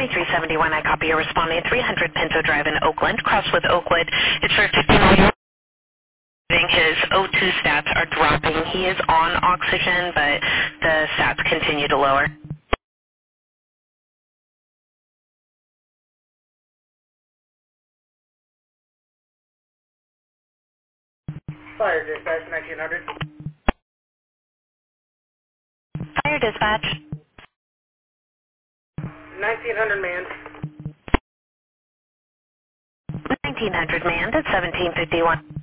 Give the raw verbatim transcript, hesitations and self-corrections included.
twenty-three seventy-one, I copy you responding three hundred Pinto Drive in Oakland, cross with Oakwood. It's for fifteen. His O two stats are dropping. He is on oxygen, but the stats continue to lower. Fire dispatch nineteen hundred. Fire dispatch. nineteen hundred manned. nineteen hundred manned at seventeen fifty-one.